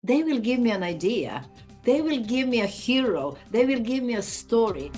they will give me an idea. They will give me a hero. They will give me a story.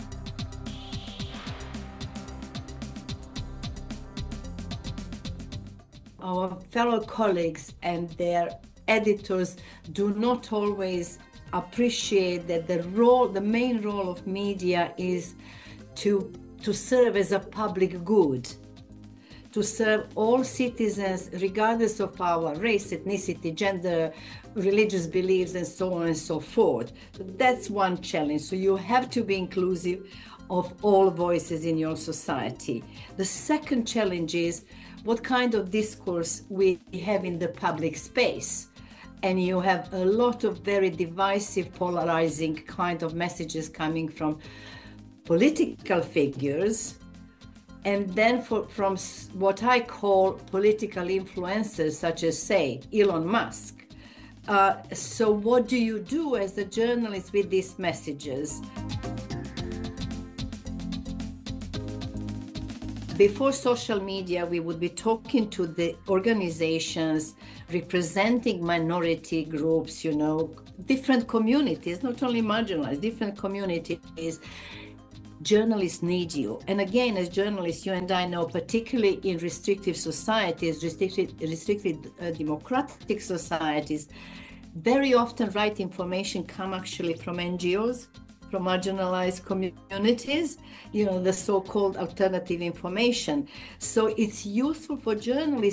Our fellow colleagues and their editors do not always appreciate that the main role of media is to serve as a public good, to serve all citizens regardless of our race, ethnicity, gender, religious beliefs, and so on and so forth. So that's one challenge. So you have to be inclusive of all voices in your society. The second challenge is what kind of discourse we have in the public space. And you have a lot of very divisive, polarizing kind of messages coming from political figures, and then from what I call political influencers, such as, say, Elon Musk. So what do you do as a journalist with these messages? Before social media, we would be talking to the organizations representing minority groups, different communities, not only marginalized, different communities. Journalists need you. And again, as journalists, you and I know, particularly in restrictive societies, restricted democratic societies, very often right information come actually from NGOs, from marginalized communities, the so-called alternative information. So it's useful for journalists